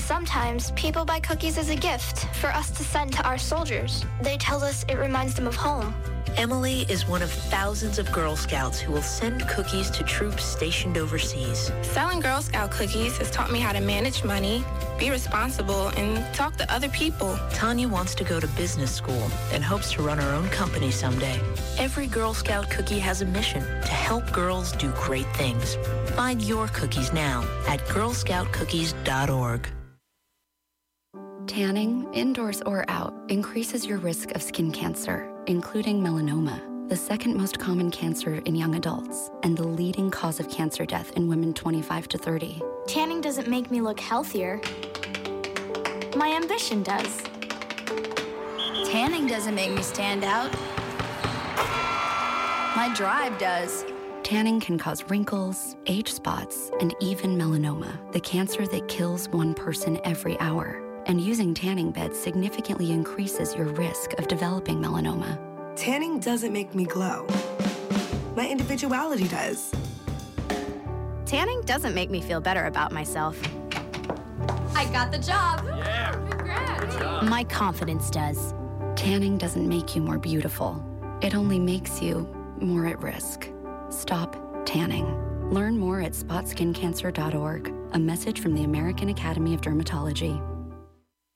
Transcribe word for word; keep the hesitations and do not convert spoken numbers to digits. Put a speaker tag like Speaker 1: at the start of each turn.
Speaker 1: Sometimes people buy cookies as a gift for us to send to our soldiers. They tell us it reminds them of home.
Speaker 2: Emily is one of thousands of Girl Scouts who will send cookies to troops stationed overseas.
Speaker 3: Selling Girl Scout cookies has taught me how to manage money, be responsible, and talk to other people.
Speaker 2: Tanya wants to go to business school and hopes to run her own company someday. Every Girl Scout cookie has a mission to help girls do great things. Find your cookies now at girl scout cookies dot org.
Speaker 4: Tanning, indoors or out, increases your risk of skin cancer, including melanoma, the second most common cancer in young adults, and the leading cause of cancer death in women twenty-five to thirty.
Speaker 1: Tanning doesn't make me look healthier. My ambition does.
Speaker 5: Tanning doesn't make me stand out. My drive does.
Speaker 4: Tanning can cause wrinkles, age spots, and even melanoma, the cancer that kills one person every hour. And using tanning beds significantly increases your risk of developing melanoma.
Speaker 6: Tanning doesn't make me glow. My individuality does.
Speaker 5: Tanning doesn't make me feel better about myself.
Speaker 7: I got the job.
Speaker 8: Yeah.
Speaker 7: Congrats.
Speaker 5: My confidence does.
Speaker 4: Tanning doesn't make you more beautiful. It only makes you more at risk. Stop tanning. Learn more at spot skin cancer dot org. A message from the American Academy of Dermatology.